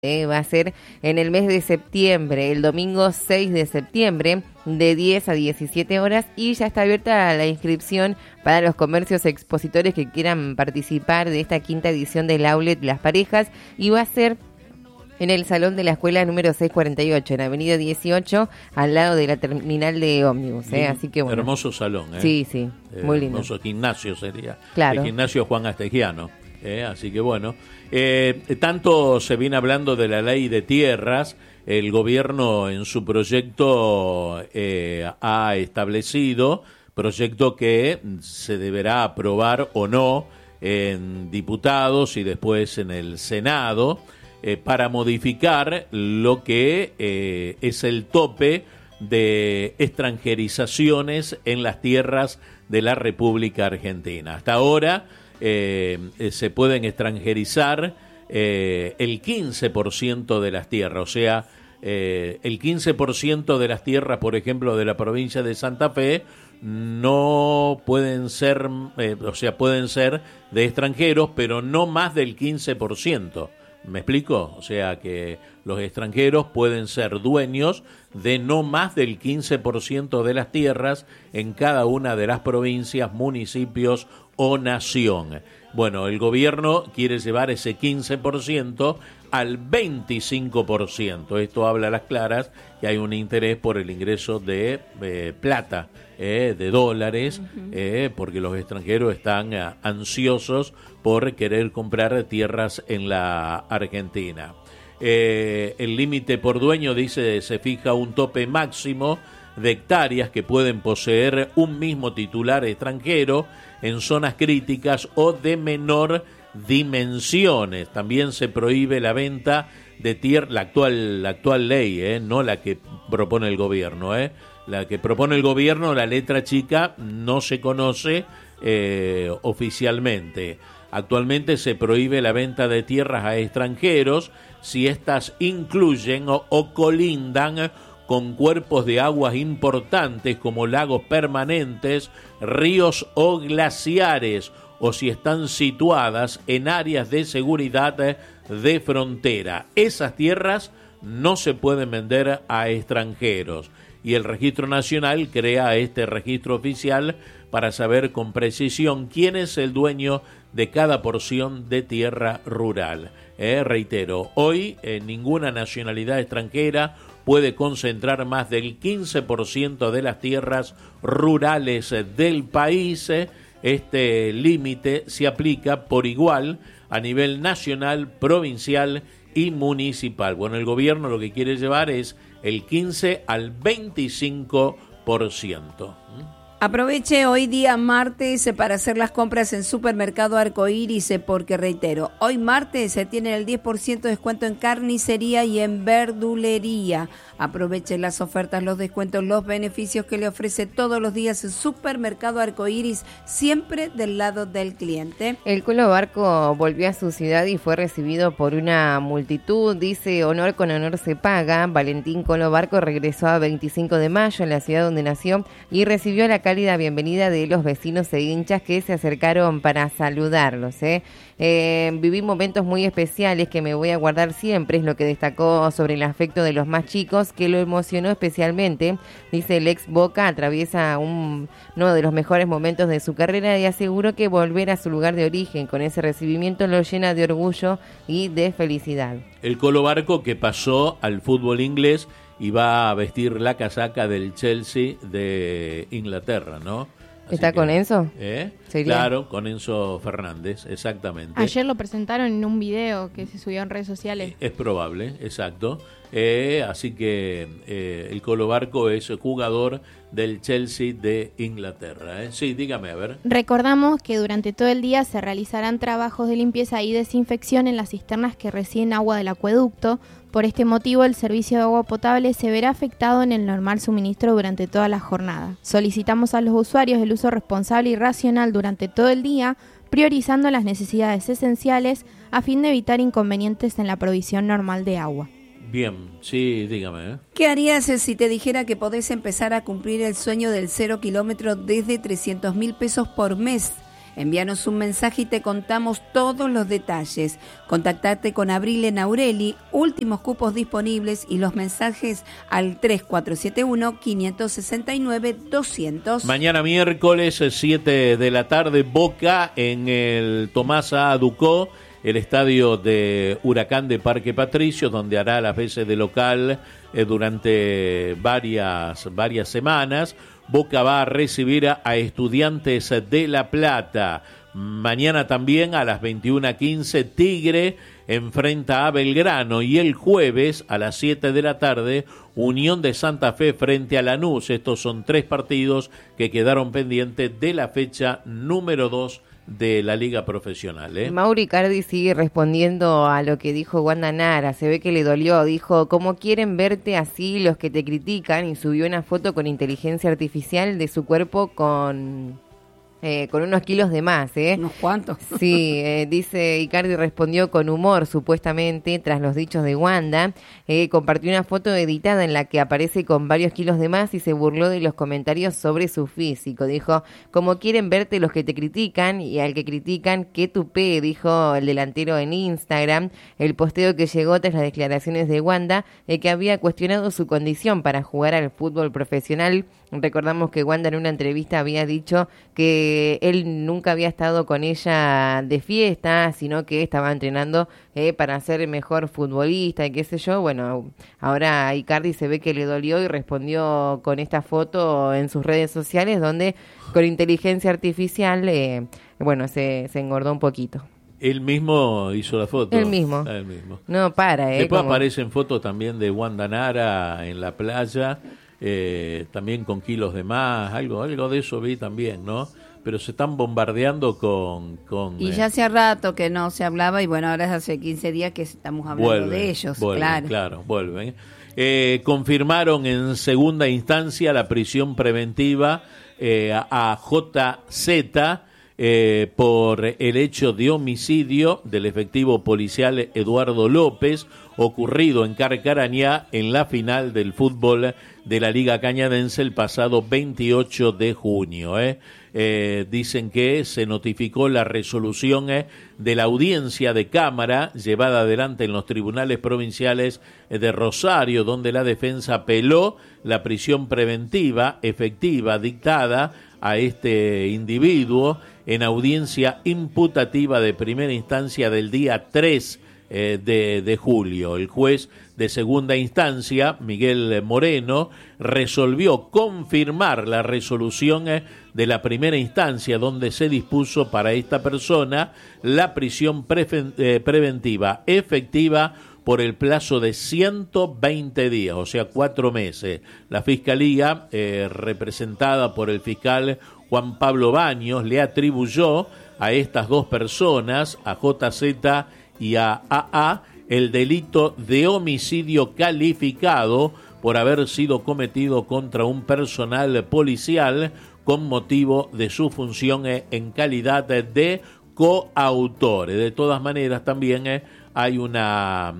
Va a ser en el mes de septiembre, el domingo 6 de septiembre, de 10 a 17 horas, y ya está abierta la inscripción para los comercios expositores que quieran participar de esta quinta edición del Outlet Las Parejas, y va a ser en el salón de la escuela número 648, en Avenida 18, al lado de la terminal de ómnibus. Así que bueno. Hermoso salón. Sí, muy lindo. Hermoso gimnasio sería. Claro. El gimnasio Juan Astegiano. Así que bueno, tanto se viene hablando de la ley de tierras. El gobierno en su proyecto ha establecido, proyecto que se deberá aprobar o no en diputados y después en el Senado, para modificar lo que es el tope de extranjerizaciones en las tierras de la República Argentina. Hasta ahora se pueden extranjerizar el 15% de las tierras, o sea, el 15% de las tierras, por ejemplo, de la provincia de Santa Fe, no pueden ser, pueden ser de extranjeros, pero no más del 15%. ¿Me explico? O sea que los extranjeros pueden ser dueños de no más del 15% de las tierras en cada una de las provincias, municipios o nación. Bueno, el gobierno quiere llevar ese 15% al 25%. Esto habla a las claras que hay un interés por el ingreso de plata, de dólares, porque los extranjeros están ansiosos por querer comprar tierras en la Argentina. El límite por dueño, dice, se fija un tope máximo de hectáreas que pueden poseer un mismo titular extranjero en zonas críticas o de menor dimensiones. También se prohíbe la venta de tierra, la actual ley, no la que propone el gobierno, la que propone el gobierno, la letra chica, no se conoce oficialmente. Actualmente se prohíbe la venta de tierras a extranjeros si éstas incluyen o colindan con cuerpos de aguas importantes como lagos permanentes, ríos o glaciares, o si están situadas en áreas de seguridad de frontera. Esas tierras no se pueden vender a extranjeros, y el Registro Nacional crea este registro oficial para saber con precisión quién es el dueño de cada porción de tierra rural. Reitero, hoy ninguna nacionalidad extranjera puede concentrar más del 15% de las tierras rurales del país. Este límite se aplica por igual a nivel nacional, provincial y municipal. Bueno, el gobierno lo que quiere llevar es el 15 al 25%. Aproveche hoy día martes para hacer las compras en Supermercado Arcoíris, porque reitero, hoy martes se tiene el 10% de descuento en carnicería y en verdulería. Aproveche las ofertas, los descuentos, los beneficios que le ofrece todos los días el Supermercado Arcoíris, siempre del lado del cliente. El Colo Barco volvió a su ciudad y fue recibido por una multitud. Dice, honor con honor se paga. Valentín Colo Barco regresó a 25 de mayo, en la ciudad donde nació, y recibió la cálida bienvenida de los vecinos e hinchas que se acercaron para saludarlos. Viví momentos muy especiales que me voy a guardar siempre, es lo que destacó sobre el afecto de los más chicos, que lo emocionó especialmente. Dice, el ex Boca atraviesa uno de los mejores momentos de su carrera y aseguró que volver a su lugar de origen con ese recibimiento lo llena de orgullo y de felicidad. El Colo Barco, que pasó al fútbol inglés y va a vestir la casaca del Chelsea de Inglaterra, ¿no? Así ¿Está con Enzo? Claro, con Enzo Fernández, exactamente. Ayer lo presentaron en un video que se subió en redes sociales. Es probable, exacto. Así que el Colo Barco es jugador del Chelsea de Inglaterra. Sí, dígame, a ver. Recordamos que durante todo el día se realizarán trabajos de limpieza y desinfección en las cisternas que reciben agua del acueducto. Por este motivo, el servicio de agua potable se verá afectado en el normal suministro durante toda la jornada. Solicitamos a los usuarios el uso responsable y racional durante todo el día, priorizando las necesidades esenciales a fin de evitar inconvenientes en la provisión normal de agua. Bien, sí, dígame. ¿Qué harías si te dijera que podés empezar a cumplir el sueño del 0 kilómetro desde 300.000 pesos por mes? Envíanos un mensaje y te contamos todos los detalles. Contactate con Abril en Aureli, últimos cupos disponibles y los mensajes al 3471-569-200. Mañana miércoles, 7 de la tarde, Boca en el Tomás A. Ducó, el estadio de Huracán de Parque Patricio, donde hará las veces de local durante varias semanas. Boca va a recibir a Estudiantes de La Plata. Mañana también a las 21:15 Tigre enfrenta a Belgrano, y el jueves a las 7 de la tarde Unión de Santa Fe frente a Lanús. Estos son 3 partidos que quedaron pendientes de la fecha número 2 de la Liga Profesional. Mauri Icardi sigue respondiendo a lo que dijo Wanda Nara. Se ve que le dolió. Dijo: ¿cómo quieren verte así los que te critican? Y subió una foto con inteligencia artificial de su cuerpo con unos kilos de más, ¿Unos cuantos? Sí, dice Icardi, respondió con humor, supuestamente, tras los dichos de Wanda. Compartió una foto editada en la que aparece con varios kilos de más y se burló de los comentarios sobre su físico. Dijo: ¿cómo quieren verte los que te critican? Y al que critican, qué tupé, dijo el delantero en Instagram. El posteo que llegó tras las declaraciones de Wanda, que había cuestionado su condición para jugar al fútbol profesional. Recordamos que Wanda en una entrevista había dicho que él nunca había estado con ella de fiesta, sino que estaba entrenando para ser mejor futbolista y qué sé yo. Bueno, ahora Icardi se ve que le dolió y respondió con esta foto en sus redes sociales, donde con inteligencia artificial, se engordó un poquito. Él mismo hizo la foto. Él mismo. No para, Después aparecen fotos también de Wanda Nara en la playa, también con kilos de más, algo de eso vi también, ¿no? Pero se están bombardeando con y ya hace rato que no se hablaba, y bueno, ahora hace 15 días que estamos hablando de ellos, vuelven. Confirmaron en segunda instancia la prisión preventiva a JZ por el hecho de homicidio del efectivo policial Eduardo López, ocurrido en Carcarañá en la final del fútbol de la Liga Cañadense el pasado 28 de junio. Dicen que se notificó la resolución de la audiencia de cámara llevada adelante en los tribunales provinciales de Rosario, donde la defensa apeló la prisión preventiva efectiva dictada a este individuo en audiencia imputativa de primera instancia del día 3 de julio. El juez de segunda instancia, Miguel Moreno, resolvió confirmar la resolución de la primera instancia, donde se dispuso para esta persona la prisión preventiva efectiva por el plazo de 120 días, o sea, 4 meses. La Fiscalía, representada por el fiscal Juan Pablo Baños, le atribuyó a estas 2 personas, a JZ y a AA, el delito de homicidio calificado por haber sido cometido contra un personal policial con motivo de su función en calidad de coautores. De todas maneras, también hay una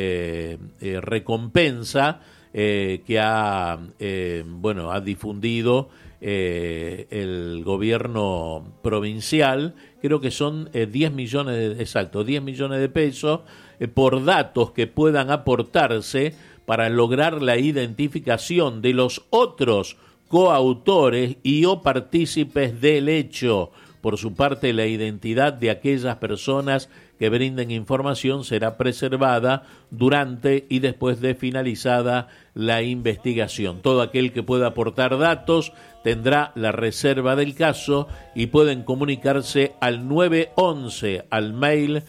recompensa que ha difundido el gobierno provincial. Creo que son 10 millones de pesos por datos que puedan aportarse para lograr la identificación de los otros coautores y o partícipes del hecho. Por su parte, la identidad de aquellas personas que brinden información será preservada durante y después de finalizada la investigación. Todo aquel que pueda aportar datos tendrá la reserva del caso y pueden comunicarse al 911, al mail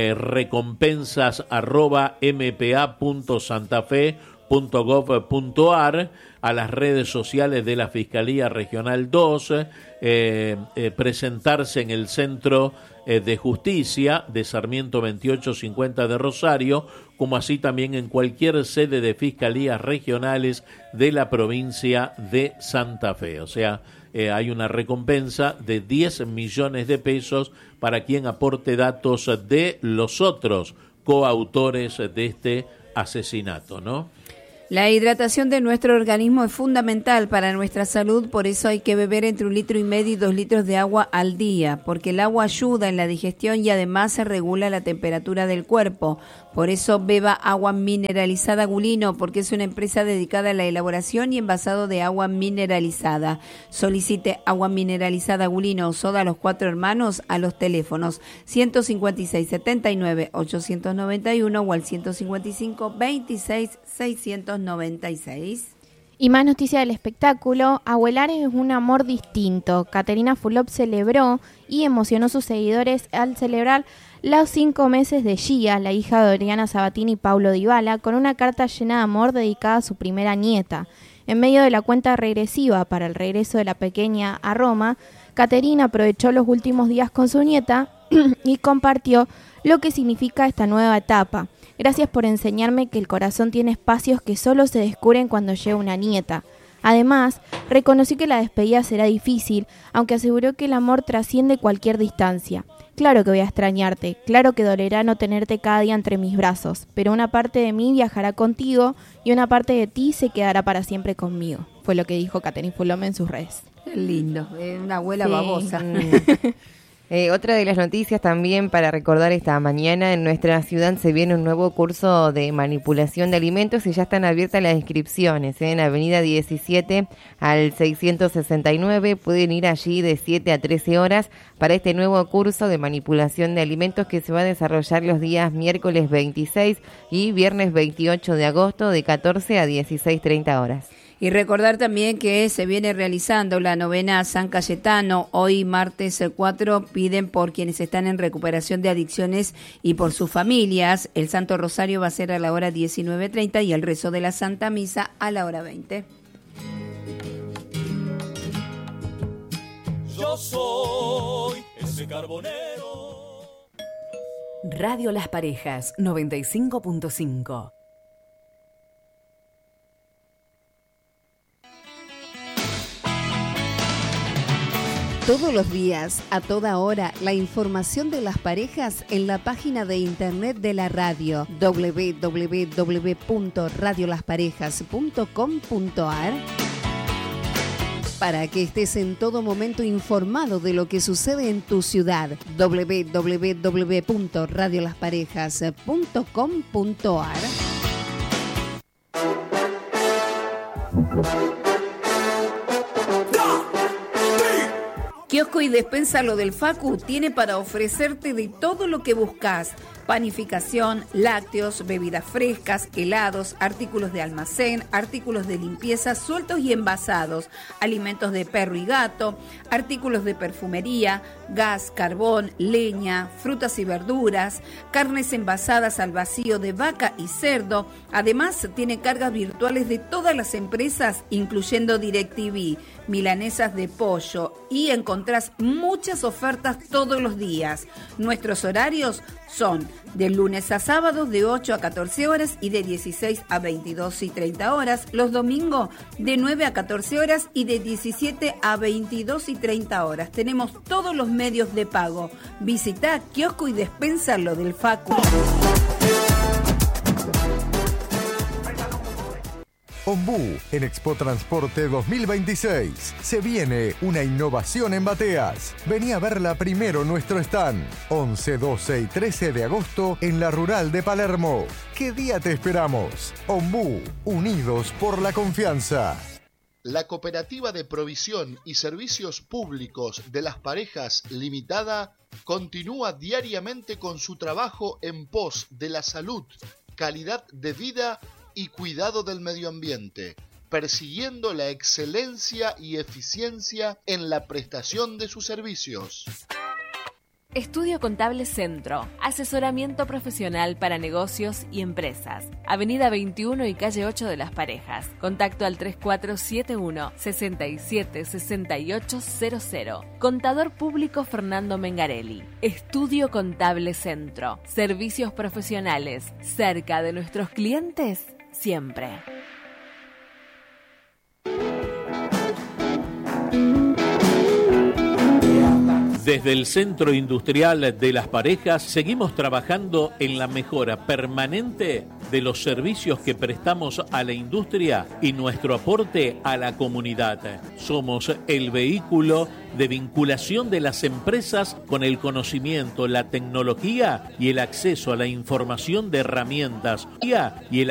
recompensas@mpa.santafe.gov.ar, a las redes sociales de la Fiscalía Regional 2, presentarse en el Centro de Justicia de Sarmiento 2850 de Rosario, como así también en cualquier sede de fiscalías regionales de la provincia de Santa Fe. O sea, hay una recompensa de 10 millones de pesos para quien aporte datos de los otros coautores de este asesinato, ¿no? La hidratación de nuestro organismo es fundamental para nuestra salud, por eso hay que beber entre 1,5 litros y 2 litros de agua al día, porque el agua ayuda en la digestión y además se regula la temperatura del cuerpo. Por eso beba agua mineralizada Gulino, porque es una empresa dedicada a la elaboración y envasado de agua mineralizada. Solicite agua mineralizada Gulino o soda a los 4 hermanos a los teléfonos 156 79 891 o al 155 26 696. Y más noticia del espectáculo, Aguilar es un amor distinto. Caterina Fulop celebró y emocionó a sus seguidores al celebrar los 5 meses de Gia, la hija de Oriana Sabatini y Paulo Dybala, con una carta llena de amor dedicada a su primera nieta. En medio de la cuenta regresiva para el regreso de la pequeña a Roma, Caterina aprovechó los últimos días con su nieta y compartió lo que significa esta nueva etapa. Gracias por enseñarme que el corazón tiene espacios que solo se descubren cuando llega una nieta. Además, reconocí que la despedida será difícil, aunque aseguró que el amor trasciende cualquier distancia. Claro que voy a extrañarte, claro que dolerá no tenerte cada día entre mis brazos, pero una parte de mí viajará contigo y una parte de ti se quedará para siempre conmigo. Fue lo que dijo Caterina Fulop en sus redes. Qué lindo, una abuela babosa. Otra de las noticias también para recordar esta mañana, en nuestra ciudad se viene un nuevo curso de manipulación de alimentos y ya están abiertas las inscripciones. En Avenida 17 al 669 pueden ir allí de 7 a 13 horas para este nuevo curso de manipulación de alimentos que se va a desarrollar los días miércoles 26 y viernes 28 de agosto de 14 a 16:30 horas. Y recordar también que se viene realizando la novena San Cayetano. Hoy, martes 4, piden por quienes están en recuperación de adicciones y por sus familias. El Santo Rosario va a ser a la hora 19:30 y el rezo de la Santa Misa a la hora 20. Yo soy ese carbonero. Radio Las Parejas, 95.5. Todos los días, a toda hora, la información de las parejas en la página de internet de la radio www.radiolasparejas.com.ar para que estés en todo momento informado de lo que sucede en tu ciudad. www.radiolasparejas.com.ar. Kiosco y Despensa Lo del Facu tiene para ofrecerte de todo lo que buscas. Panificación, lácteos, bebidas frescas, helados, artículos de almacén, artículos de limpieza sueltos y envasados, alimentos de perro y gato, artículos de perfumería, gas, carbón, leña, frutas y verduras, carnes envasadas al vacío de vaca y cerdo. Además, tiene cargas virtuales de todas las empresas, incluyendo DirecTV, milanesas de pollo, y encontrás muchas ofertas todos los días. Nuestros horarios son de lunes a sábados de 8 a 14 horas y de 16 a 22:30 horas. Los domingos de 9 a 14 horas y de 17 a 22:30 horas. Tenemos todos los medios de pago. Visita Kiosco y Despensa Lo del Facu. Ombú en Expo Transporte 2026. Se viene una innovación en bateas. Vení a verla primero en nuestro stand. 11, 12 y 13 de agosto en la Rural de Palermo. ¿Qué día te esperamos? Ombú, unidos por la confianza. La Cooperativa de Provisión y Servicios Públicos de las Parejas Limitada continúa diariamente con su trabajo en pos de la salud, calidad de vida y cuidado del medio ambiente, persiguiendo la excelencia y eficiencia en la prestación de sus servicios. Estudio Contable Centro, asesoramiento profesional para negocios y empresas. Avenida 21 y calle 8 de Las Parejas. Contacto al 3471 67 6800. Contador público Fernando Mengarelli. Estudio Contable Centro. Servicios profesionales cerca de nuestros clientes siempre. Desde el Centro Industrial de Las Parejas seguimos trabajando en la mejora permanente de los servicios que prestamos a la industria y nuestro aporte a la comunidad. Somos el vehículo de vinculación de las empresas con el conocimiento, la tecnología y el acceso a la información de herramientas y el